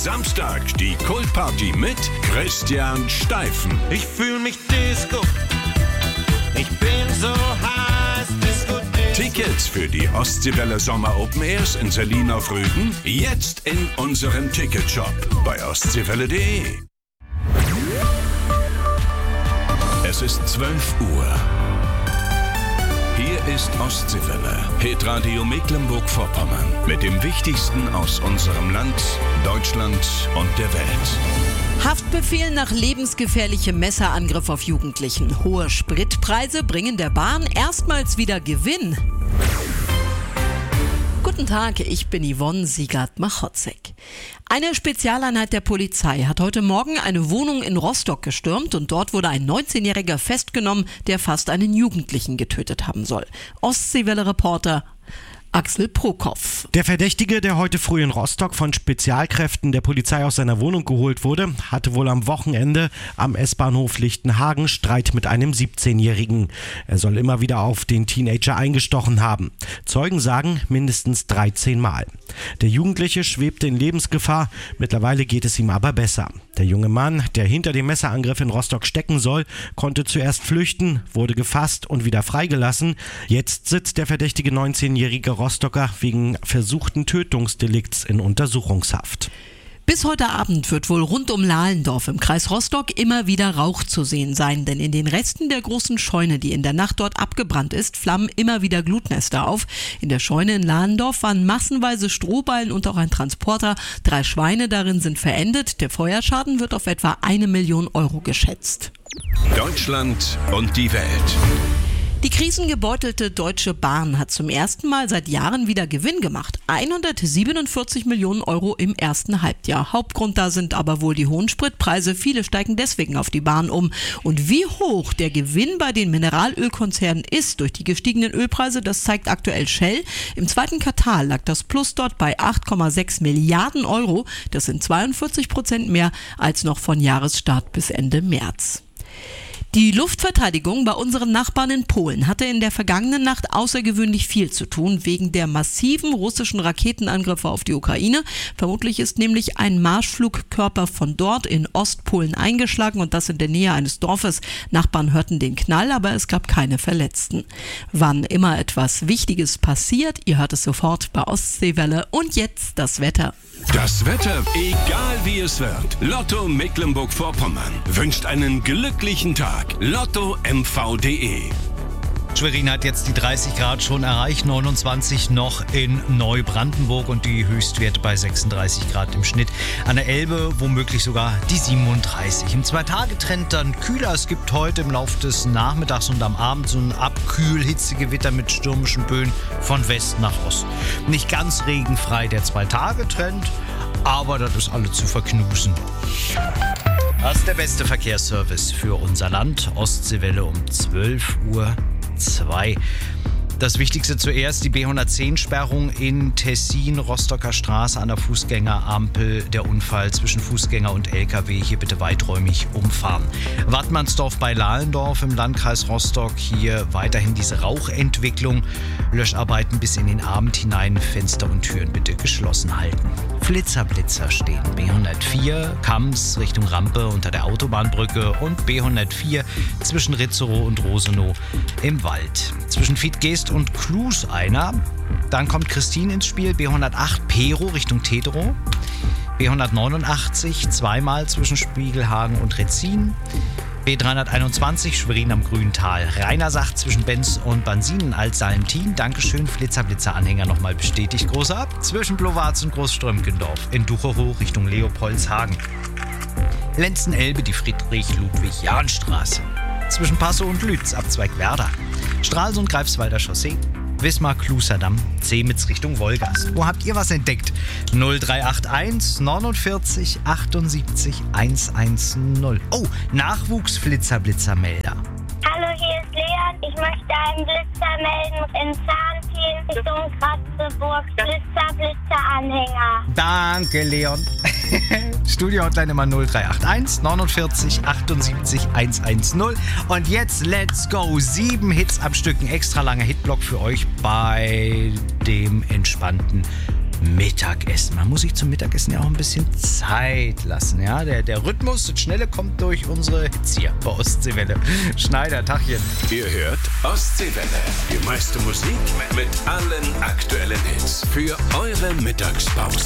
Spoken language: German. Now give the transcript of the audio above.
Samstag die Kultparty mit Christian Steifen. Ich fühl mich Disco. Ich bin so heiß, Disco, Disco. Tickets für die Ostseewelle Sommer Open Airs in Selin auf Rügen jetzt in unserem Ticketshop bei ostseewelle.de. Es ist 12 Uhr. Hier ist Ostseewelle, Hitradio Mecklenburg-Vorpommern mit dem Wichtigsten aus unserem Land, Deutschland und der Welt. Haftbefehl nach lebensgefährlichem Messerangriff auf Jugendlichen. Hohe Spritpreise bringen der Bahn erstmals wieder Gewinn. Guten Tag, ich bin Yvonne Siegert-Machotzek. Eine Spezialeinheit der Polizei hat heute Morgen eine Wohnung in Rostock gestürmt und dort wurde ein 19-Jähriger festgenommen, der fast einen Jugendlichen getötet haben soll. Ostseewelle-Reporter Axel Prokopf. Der Verdächtige, der heute früh in Rostock von Spezialkräften der Polizei aus seiner Wohnung geholt wurde, hatte wohl am Wochenende am S-Bahnhof Lichtenhagen Streit mit einem 17-Jährigen. Er soll immer wieder auf den Teenager eingestochen haben. Zeugen sagen mindestens 13 Mal. Der Jugendliche schwebte in Lebensgefahr, mittlerweile geht es ihm aber besser. Der junge Mann, der hinter dem Messerangriff in Rostock stecken soll, konnte zuerst flüchten, wurde gefasst und wieder freigelassen. Jetzt sitzt der verdächtige 19-jährige Rostocker wegen versuchten Tötungsdelikts in Untersuchungshaft. Bis heute Abend wird wohl rund um Lahlendorf im Kreis Rostock immer wieder Rauch zu sehen sein, denn in den Resten der großen Scheune, die in der Nacht dort abgebrannt ist, flammen immer wieder Glutnester auf. In der Scheune in Lahlendorf waren massenweise Strohballen und auch ein Transporter. 3 Schweine darin sind verendet. Der Feuerschaden wird auf etwa 1 Million Euro geschätzt. Deutschland und die Welt. Die krisengebeutelte Deutsche Bahn hat zum ersten Mal seit Jahren wieder Gewinn gemacht. 147 Millionen Euro im ersten Halbjahr. Hauptgrund da sind aber wohl die hohen Spritpreise. Viele steigen deswegen auf die Bahn um. Und wie hoch der Gewinn bei den Mineralölkonzernen ist durch die gestiegenen Ölpreise, das zeigt aktuell Shell. Im zweiten Quartal lag das Plus dort bei 8,6 Milliarden Euro. Das sind 42% mehr als noch von Jahresstart bis Ende März. Die Luftverteidigung bei unseren Nachbarn in Polen hatte in der vergangenen Nacht außergewöhnlich viel zu tun wegen der massiven russischen Raketenangriffe auf die Ukraine. Vermutlich ist nämlich ein Marschflugkörper von dort in Ostpolen eingeschlagen und das in der Nähe eines Dorfes. Nachbarn hörten den Knall, aber es gab keine Verletzten. Wann immer etwas Wichtiges passiert, ihr hört es sofort bei Ostseewelle. Und jetzt das Wetter. Das Wetter, egal wie es wird. Lotto Mecklenburg-Vorpommern wünscht einen glücklichen Tag. LottoMV.de. Schwerin hat jetzt die 30 Grad schon erreicht, 29 noch in Neubrandenburg und die Höchstwerte bei 36 Grad im Schnitt. An der Elbe womöglich sogar die 37. Im 2-Tage-Trend dann kühler. Es gibt heute im Laufe des Nachmittags und am Abend so ein Abkühl-Hitzegewitter mit stürmischen Böen von West nach Ost. Nicht ganz regenfrei der 2-Tage-Trend, aber das ist alle zu verknusen. Das ist der beste Verkehrsservice für unser Land. Ostseewelle um 12:02 Uhr. Das Wichtigste zuerst, die B110-Sperrung in Tessin, Rostocker Straße an der Fußgängerampel. Der Unfall zwischen Fußgänger und LKW, hier bitte weiträumig umfahren. Wattmannsdorf bei Lahlendorf im Landkreis Rostock, hier weiterhin diese Rauchentwicklung. Löscharbeiten bis in den Abend hinein, Fenster und Türen bitte geschlossen halten. Flitzer stehen. B104, Kams Richtung Rampe unter der Autobahnbrücke und B104 zwischen Ritzerow und Rosenow im Wald. Zwischen Fiedgeest und Klus einer. Dann kommt Christine ins Spiel, B108 Pero Richtung Tedrow. B189 zweimal zwischen Spiegelhagen und Retzin. B321 Schwerin am Grüntal. Rainersach zwischen Benz und Bansinen Alt-Sallentin. Dankeschön, Flitzer-Anhänger nochmal bestätigt. Großer Ab zwischen Blowarz und Großströmkendorf. In Ducherow Richtung Leopoldshagen. Lenzen-Elbe die Friedrich-Ludwig-Jahn-Straße. Zwischen Passow und Lütz, Abzweig Werder. Stralsund Greifswalder Chaussee. Wismar-Kluserdamm, Zemitz Richtung Wolgast. Wo habt ihr was entdeckt? 0381 49 78 110. Oh, Nachwuchsflitzer-Melder. Hallo, hier ist Leon. Ich möchte einen Blitzer melden in Zahntin Richtung Ratzeburg. Blitzer-Anhänger. Danke, Leon. Studio-Hotline immer 0381 49 78 110. Und jetzt let's go. 7 Hits am Stück. Ein extra langer Hitblock für euch bei dem entspannten Mittagessen. Man muss sich zum Mittagessen ja auch ein bisschen Zeit lassen. Ja? Der Rhythmus, das Schnelle kommt durch unsere Hits hier bei Ostseewelle. Schneider, Tachchen. Ihr hört Ostseewelle. Die meiste Musik mit allen aktuellen Hits. Für eure Mittagspause.